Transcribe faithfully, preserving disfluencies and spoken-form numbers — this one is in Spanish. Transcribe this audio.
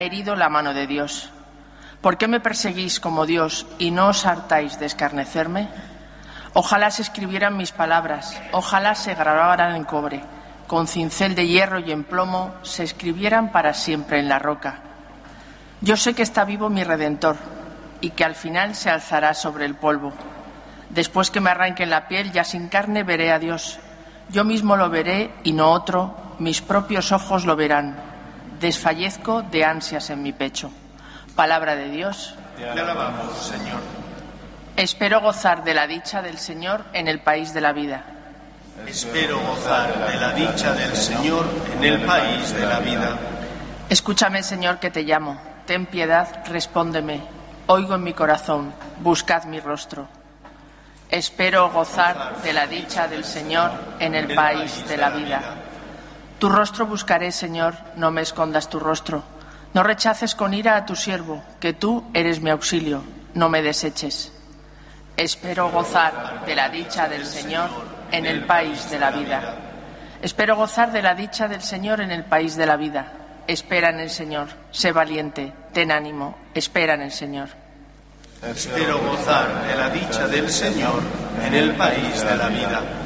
herido la mano de Dios. ¿Por qué me perseguís como Dios y no os hartáis de escarnecerme? Ojalá se escribieran mis palabras, ojalá se grabaran en cobre, con cincel de hierro y en plomo se escribieran para siempre en la roca. Yo sé que está vivo mi Redentor y que al final se alzará sobre el polvo. Después que me arranquen la piel, ya sin carne veré a Dios. Yo mismo lo veré y no otro, mis propios ojos lo verán. Desfallezco de ansias en mi pecho. Palabra de Dios. Te alabamos, Señor. Espero gozar de la dicha del Señor en el país de la vida. Espero gozar de la dicha del Señor en el país de la vida. Escúchame, Señor, que te llamo. Ten piedad, respóndeme. Oigo en mi corazón, buscad mi rostro. Espero gozar de la dicha del Señor en el país de la vida. Tu rostro buscaré, Señor, no me escondas tu rostro. No rechaces con ira a tu siervo, que tú eres mi auxilio, no me deseches. Espero gozar de la dicha del Señor en el país de la vida. Espero gozar de la dicha del Señor en el país de la vida. Espera en el Señor, sé valiente, ten ánimo, espera en el Señor. Espero gozar de la dicha del Señor en el país de la vida.